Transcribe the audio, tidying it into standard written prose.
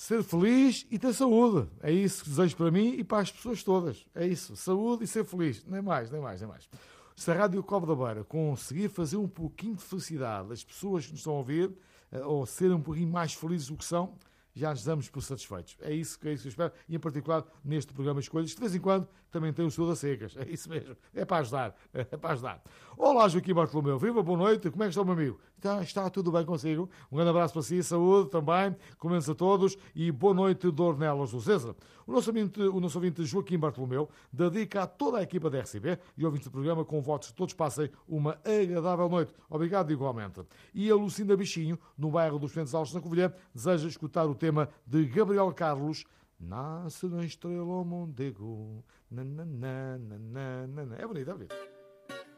ser feliz e ter saúde. É isso que desejo para mim e para as pessoas todas. É isso, saúde e ser feliz. Nem mais, nem mais, nem mais. Se a Rádio Cove da Beira conseguir fazer um pouquinho de felicidade as pessoas que nos estão a ouvir, ou serem um pouquinho mais felizes do que são, já nos damos por satisfeitos. É isso que eu espero. E em particular neste programa Escolhas, que de vez em quando também tem o seu da secas. É isso mesmo. É para ajudar. É para ajudar. Olá, Joaquim Bartolomeu. Viva, boa noite. Como é que está o meu amigo? Está tudo bem consigo? Um grande abraço para si, saúde também. Comemos a todos e boa noite de Ornelas do César. O nosso ouvinte Joaquim Bartolomeu dedica a toda a equipa da RCB e ouvintes do programa com votos que todos passem uma agradável noite. Obrigado igualmente. E a Lucinda Bichinho, no bairro dos Fuentes Altos, na Covilhã, deseja escutar o tema de Gabriel Carlos, Nasce na estrela o Mondego. É bonito, é bonito.